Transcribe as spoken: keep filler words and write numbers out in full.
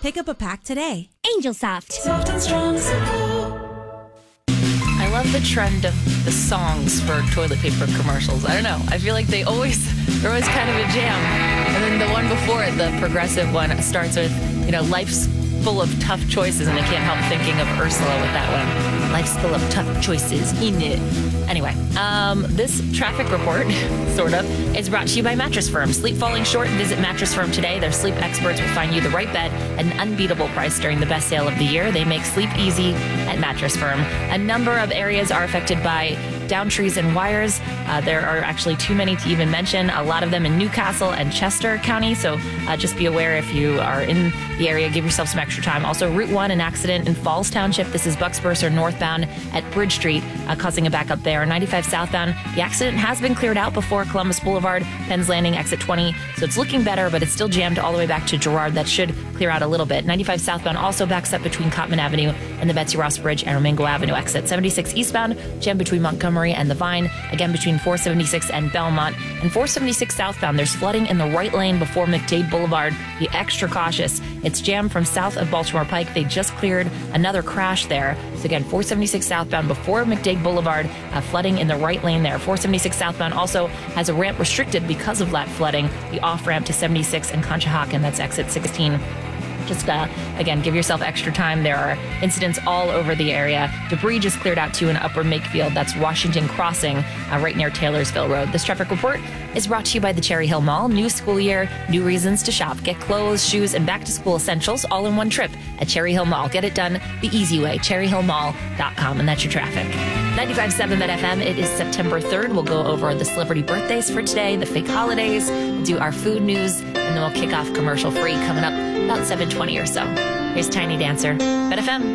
Pick up a pack today. Angel Soft. Soft and strong as a pillow. I love the trend of the songs for toilet paper commercials. I don't know. I feel like they always, they're always kind of a jam. And then the one before it, the progressive one, starts with, you know, life's full of tough choices, and I can't help thinking of Ursula with that one. Life's full of tough choices in it. Anyway, um, this traffic report, sort of, is brought to you by Mattress Firm. Sleep falling short? Visit Mattress Firm today. Their sleep experts will find you the right bed at an unbeatable price during the best sale of the year. They make sleep easy at Mattress Firm. A number of areas are affected by down trees and wires. Uh, there are actually too many to even mention. A lot of them in Newcastle and Chester County, so uh, just be aware if you are in the area, give yourself some extra time. Also, Route one, an accident in Falls Township. This is Bucksburst or northbound at Bridge Street, uh, causing a backup there. ninety-five southbound, the accident has been cleared out before Columbus Boulevard, Penn's Landing, exit twenty, so it's looking better, but it's still jammed all the way back to Girard. That should clear out a little bit. ninety-five southbound also backs up between Cotman Avenue and the Betsy Ross Bridge and Romingo Avenue exit. seventy-six eastbound, jammed between Montgomery and the Vine, again between four seventy-six and Belmont. And four seventy-six southbound, there's flooding in the right lane before McDade Boulevard. Be extra cautious. It's jammed from south of Baltimore Pike. They just cleared another crash there. So again, four seventy-six southbound before McDade Boulevard, uh, flooding in the right lane there. four seventy-six southbound also has a ramp restricted because of that flooding. The off-ramp to seventy-six and Conshohocken, that's exit sixteen. Just, uh, again, give yourself extra time. There are incidents all over the area. Debris just cleared out to in Upper Makefield. That's Washington Crossing, uh, right near Taylorsville Road. This traffic report is brought to you by the Cherry Hill Mall. New school year, new reasons to shop. Get clothes, shoes, and back-to-school essentials all in one trip at Cherry Hill Mall. Get it done the easy way, cherry hill mall dot com, and that's your traffic. ninety-five point seven Met F M. It is September third. We'll go over the celebrity birthdays for today, the fake holidays, we'll do our food news, and then we'll kick off commercial free coming up about seven twenty or so. Here's Tiny Dancer, Met F M.